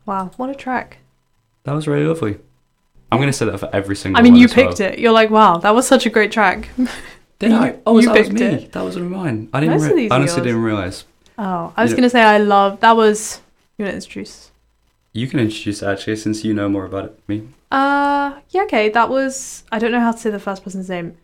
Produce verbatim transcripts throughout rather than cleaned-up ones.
Wow, what a track. That was really lovely. I'm going to say that for every single I mean, one you as picked well. it. You're like, wow, that was such a great track. Did you, I? Oh, you that was picked me. it. That wasn't mine. I didn't Most of re- these are honestly yours. didn't realise. Oh, I was You going to say I love... That was... You want to introduce? You can introduce it, actually, since you know more about it than me. Uh, yeah, okay. That was... I don't know how to say the first person's name.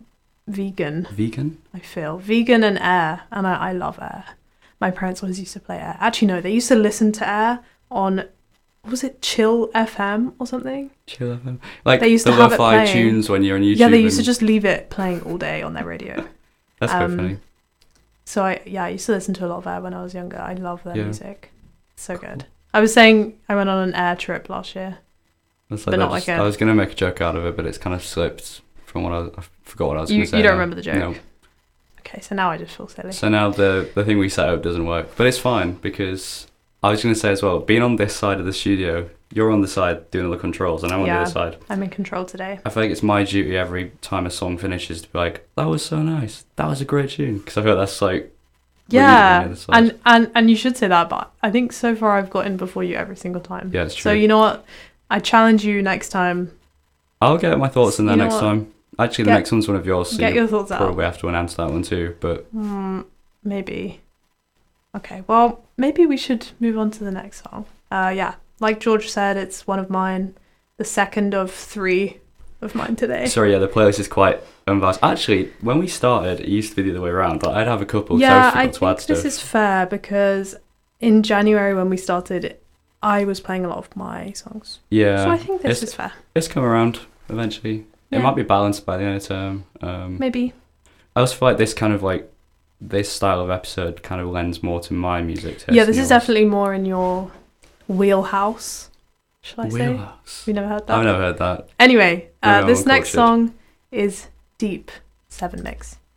Vegan, Vegan? I feel. Vegan and Air. And I, I love Air. My parents always used to play Air. Actually, no, they used to listen to Air on... Was it Chill F M or something? Chill F M. Like They used the to have it lo-fi playing. tunes when you're on YouTube. Yeah, they used to and- just leave it playing all day on their radio. That's quite um, funny. So I yeah, I used to listen to a lot of Air when I was younger. I love their Yeah. music. So good. I was saying I went on an Air trip last year. That's like but that not just- like a- I was going to make a joke out of it, but it's kind of slipped from what I, was, I forgot what I was You going to say. you don't now. remember the joke? No. Okay, so now I just feel silly. So now the, the thing we set up doesn't work. But it's fine because I was going to say as well, being on this side of the studio, you're on the side doing all the controls and I'm on Yeah. the other side. I'm in control today. I feel like it's my duty every time a song finishes to be like, that was so nice. That was a great tune. Because I feel like that's like... what you do on the Yeah, other side. and, and and you should say that, but I think so far I've got in before you every single time. Yeah, it's true. So you know what? I challenge you next time. I'll get my thoughts in there You know next what? time. Actually, the Get- next one's one of yours, so Get you your thoughts out. probably have to announce that one too. But Mm, maybe. Okay, well, maybe we should move on to the next song. Uh, yeah, like George said, it's one of mine. The second of three of mine today. sorry, yeah, the playlist is quite unvast. Actually, when we started, it used to be the other way around. Like, I'd have a couple. 'cause Yeah, I, I always forgot to add think this stuff. is fair because in January when we started, I was playing a lot of my songs. Yeah, So I think this it's- is fair. it's come around eventually. Yeah. It might be balanced by the end of the term. Um, Maybe. I also feel like this kind of like this style of episode kind of lends more to my music taste. Yeah, than this is yours. definitely more in your wheelhouse. Shall I say? Wheelhouse. You never heard that? I've never heard that. Anyway, uh, No, this I'm next cultured. song is Deep Seven Mix.